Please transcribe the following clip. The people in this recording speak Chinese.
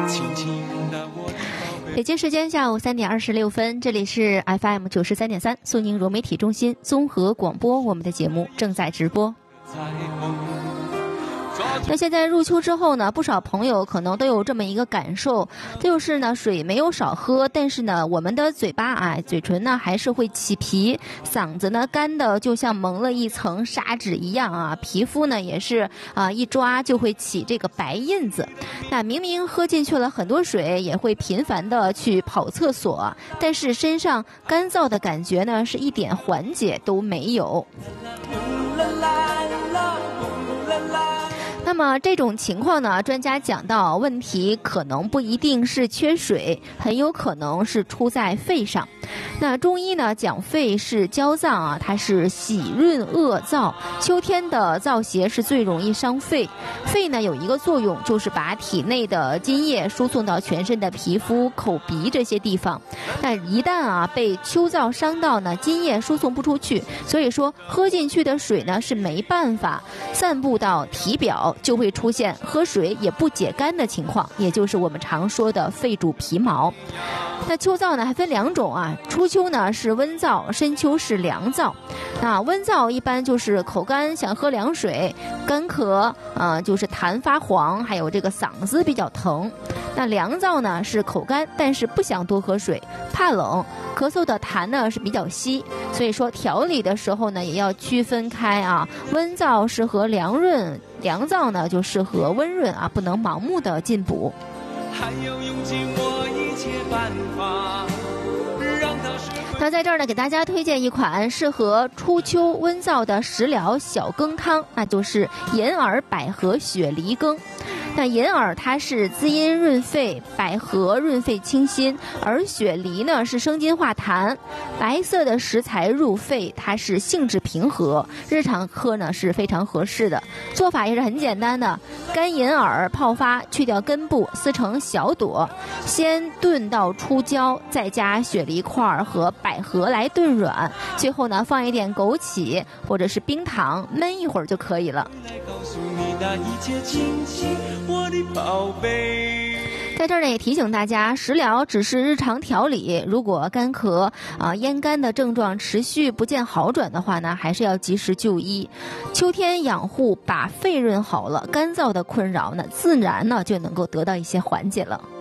北京时间下午3点26分，这里是 FM 93.3苏宁融媒体中心综合广播，我们的节目正在直播。那现在入秋之后呢，不少朋友可能都有这么一个感受，就是呢水没有少喝，但是呢我们的嘴巴嘴唇呢还是会起皮，嗓子呢干的就像蒙了一层砂纸一样皮肤呢也是一抓就会起这个白印子。那明明喝进去了很多水，也会频繁的去跑厕所，但是身上干燥的感觉呢是一点缓解都没有。那么这种情况呢，专家讲到问题可能不一定是缺水，很有可能是出在肺上。那中医呢讲肺是焦脏它是喜润恶燥，秋天的燥邪是最容易伤肺。肺呢有一个作用，就是把体内的津液输送到全身的皮肤、口鼻这些地方。那一旦被秋燥伤到呢，津液输送不出去，所以说喝进去的水呢是没办法散布到体表，就会出现喝水也不解干的情况，也就是我们常说的肺主皮毛。那秋燥呢还分两种初秋呢是温燥，深秋是凉燥。那温燥一般就是口干想喝凉水，干咳就是痰发黄，还有这个嗓子比较疼。那凉燥呢是口干，但是不想多喝水，怕冷，咳嗽的痰呢是比较稀。所以说调理的时候呢也要区分开温燥适合凉润，凉燥呢就适合温润不能盲目的进补。还要用尽我一切办法。那在这儿呢，给大家推荐一款适合初秋温燥的食疗小羹汤，那就是银耳百合雪梨羹。那银耳它是滋阴润肺，百合润肺清心，而雪梨呢是生津化痰。白色的食材入肺，它是性质平和，日常喝呢是非常合适的。做法也是很简单的，干银耳泡发，去掉根部，撕成小朵，先炖到出焦，再加雪梨块和百合来炖软，最后呢放一点枸杞或者是冰糖，焖一会儿就可以了。在这儿呢也提醒大家，食疗只是日常调理，如果干咳咽干的症状持续不见好转的话呢，还是要及时就医。秋天养护，把肺润好了，干燥的困扰呢自然呢就能够得到一些缓解了。